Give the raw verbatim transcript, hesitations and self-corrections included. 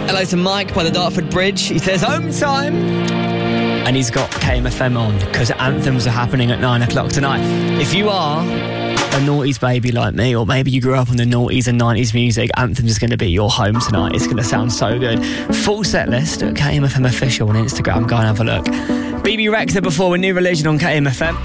Hello to Mike by the Dartford Bridge. He says, home time. And he's got K M F M on because anthems are happening at nine o'clock tonight. If you are a noughties baby like me, or maybe you grew up on the noughties and nineties music, Anthems is going to be your home tonight. It's going to sound so good. Full set list at K M F M Official on Instagram. Go and have a look. B B Rexa before with New Religion on K M F M.